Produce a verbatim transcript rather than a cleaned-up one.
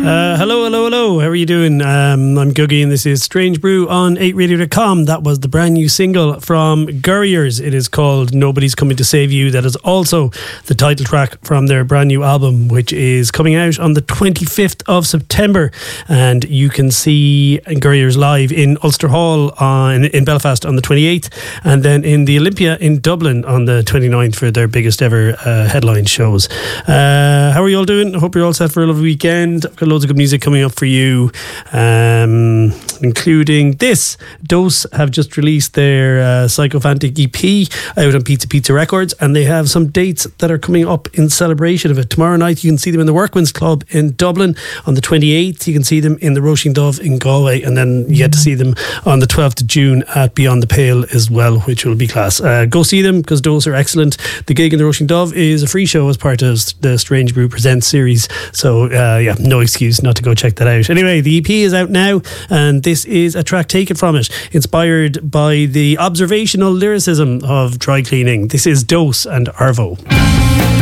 Uh, hello, hello, hello. How are you doing? Um, I'm Googie and this is Strange Brew on eight radio dot com. That was the brand new single from Gurriers. It is called Nobody's Coming to Save You. That is also the title track from their brand new album, which is coming out on the twenty-fifth of September. And you can see Gurriers live in Ulster Hall on, in Belfast on the twenty-eighth, and then in the Olympia in Dublin on the twenty-ninth for their biggest ever uh, headline shows. Uh, how are you all doing? I hope you're all set for a lovely weekend. I've got loads of good music coming up for you, um, including this. Dose have just released their uh, Psychophantic E P out on Pizza Pizza Records, and they have some dates that are coming up in celebration of it. Tomorrow night you can see them in the Workman's Club in Dublin. On the twenty-eighth you can see them in the Roisin Dove in Galway, and then you get to see them on the twelfth of June at Beyond the Pale as well, which will be class. Uh, go see them because Dose are excellent. The gig in the Roisin Dove is a free show as part of the Strange Brew Presents series, so uh, yeah, no excuse not to go check that out. Anyway, the E P is out now, and this is a track taken from it, inspired by the observational lyricism of dry cleaning. This is Dose and Arvo.